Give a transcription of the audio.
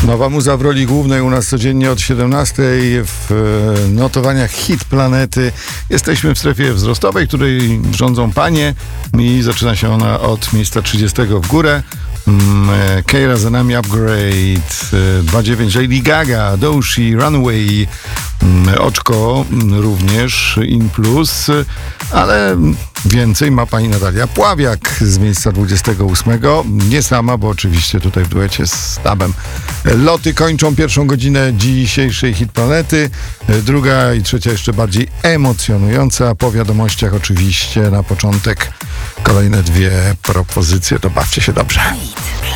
Nowa muza w roli głównej u nas codziennie od 17 w notowaniach Hit Planety. Jesteśmy w strefie wzrostowej, której rządzą panie i zaczyna się ona od miejsca 30 w górę. Keira za nami, Upgrade, 2.9 Lady Gaga, Doechii, Runaway, Oczko również in plus, ale więcej ma pani Natalia Pławiak z miejsca 28. Nie sama, bo oczywiście tutaj w duecie z Tabem. Loty kończą pierwszą godzinę dzisiejszej Hit Planety, druga i trzecia jeszcze bardziej emocjonująca. Po wiadomościach oczywiście na początek kolejne dwie propozycje, to bawcie się dobrze.